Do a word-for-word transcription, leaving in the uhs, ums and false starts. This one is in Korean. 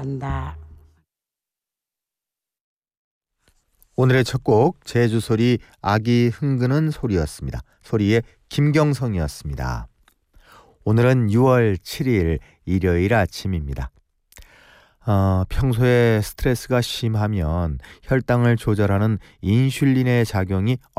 한다. 오늘의 첫 곡 제주소리 아기 흥그는 소리였습니다. 소리의 김경성이었습니다. 오늘은 유월 칠일 일요일 아침입니다. 어, 평소에 스트레스가 심하면 혈당을 조절하는 인슐린의 작용이